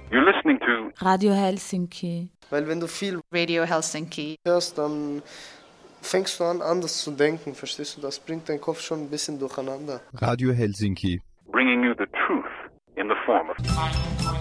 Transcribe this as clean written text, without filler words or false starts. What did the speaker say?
You're listening to Radio Helsinki. Weil wenn du viel Radio Helsinki hörst, dann fängst du an, anders zu denken, verstehst du? Das bringt deinen Kopf schon ein bisschen durcheinander. Radio Helsinki. bringing you the truth in the form of